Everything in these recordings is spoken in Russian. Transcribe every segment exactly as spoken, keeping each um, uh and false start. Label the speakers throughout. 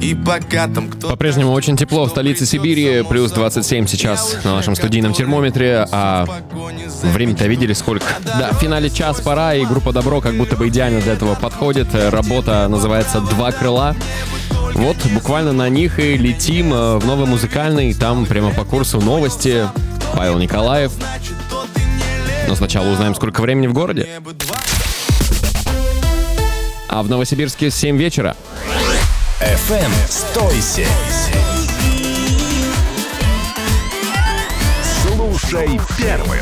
Speaker 1: И пока там кто...
Speaker 2: По-прежнему очень тепло в столице Сибири, плюс двадцать семь сейчас на нашем студийном термометре, а время-то видели сколько? Да, в финале час пора, и группа «Добро» как будто бы идеально для этого подходит. Работа называется «Два крыла». Вот, буквально на них и летим в новый музыкальный, там прямо по курсу новости. Павел Николаев. Но сначала узнаем, сколько времени в городе. А в Новосибирске семь вечера.
Speaker 3: эф эм сто семь. Слушай первым.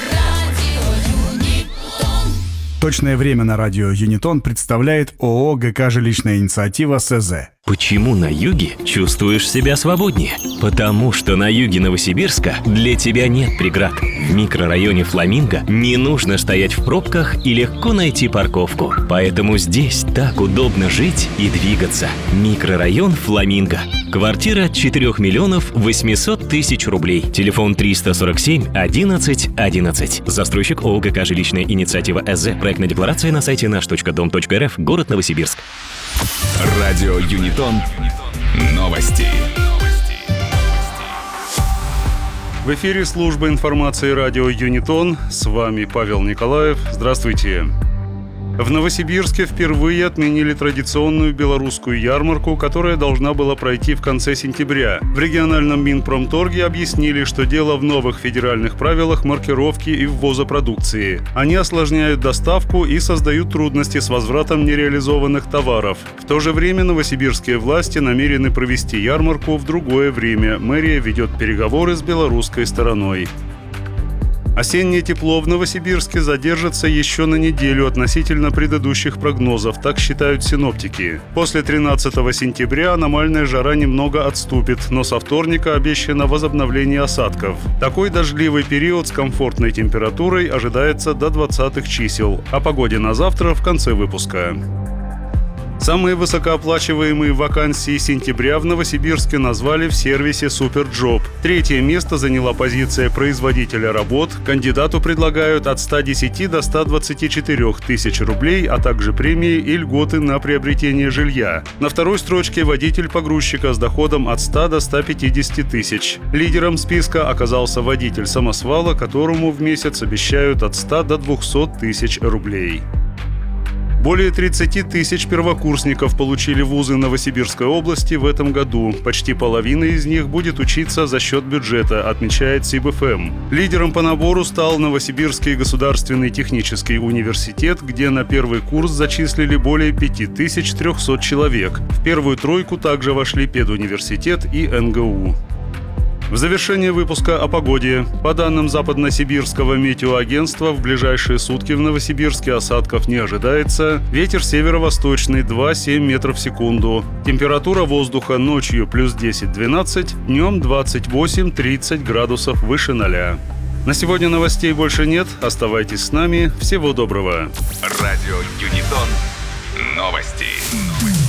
Speaker 4: Точное время на радио Юнитон представляет ООО ГК «Жилищная инициатива» СЗ.
Speaker 5: Почему на юге чувствуешь себя свободнее? Потому что на юге Новосибирска для тебя нет преград. В микрорайоне Фламинго не нужно стоять в пробках и легко найти парковку. Поэтому здесь так удобно жить и двигаться. Микрорайон Фламинго. Квартира четыре миллионов восемьсот тысяч рублей. Телефон триста сорок семь одиннадцать одиннадцать. Застройщик ООО ГК «Жилищная инициатива» СЗ. Проектная декларация на сайте наш точка дом точка эр эф. Город Новосибирск.
Speaker 3: Радио Юнитон. Новости.
Speaker 6: В эфире служба информации радио Юнитон. С вами Павел Николаев. Здравствуйте. В Новосибирске впервые отменили традиционную белорусскую ярмарку, которая должна была пройти в конце сентября. В региональном Минпромторге объяснили, что дело в новых федеральных правилах маркировки и ввоза продукции. Они осложняют доставку и создают трудности с возвратом нереализованных товаров. В то же время новосибирские власти намерены провести ярмарку в другое время. Мэрия ведет переговоры с белорусской стороной. Осеннее тепло в Новосибирске задержится еще на неделю относительно предыдущих прогнозов, так считают синоптики. После тринадцатого сентября аномальная жара немного отступит, но со вторника обещано возобновление осадков. Такой дождливый период с комфортной температурой ожидается до двадцатых чисел. О погоде на завтра в конце выпуска. Самые высокооплачиваемые вакансии сентября в Новосибирске назвали в сервисе «Суперджоп». Третье место заняла позиция производителя работ. Кандидату предлагают от ста десяти до ста двадцати четырёх тысяч рублей, а также премии и льготы на приобретение жилья. На второй строчке водитель погрузчика с доходом от ста до ста пятидесяти тысяч. Лидером списка оказался водитель самосвала, которому в месяц обещают от ста до двухсот тысяч рублей. Более тридцати тысяч первокурсников получили вузы Новосибирской области в этом году. Почти половина из них будет учиться за счет бюджета, отмечает СибФМ. Лидером по набору стал Новосибирский государственный технический университет, где на первый курс зачислили более пяти тысяч трехсот человек. В первую тройку также вошли педуниверситет и эн гэ у. В завершение выпуска о погоде. По данным Западносибирского метеоагентства, в ближайшие сутки в Новосибирске осадков не ожидается. Ветер северо-восточный два - семь метров в секунду. Температура воздуха ночью плюс десять-двенадцать, днем двадцать восемь - тридцать градусов выше ноля. На сегодня новостей больше нет. Оставайтесь с нами. Всего доброго.
Speaker 3: Радио Юнитон. Новости.